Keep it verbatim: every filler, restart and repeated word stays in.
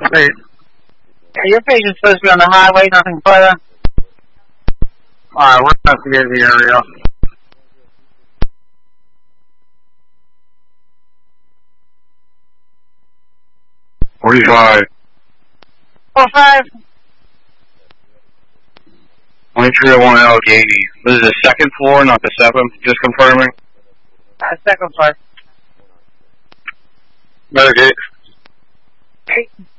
Wait. Yeah, your patient's supposed to be on the highway, nothing further. Alright, we're going to have to get the area. forty-five. Four five. twenty-three oh one Allegheny. This is the second floor, not the seventh. Just confirming. Uh, second floor. Medicaid. Hey.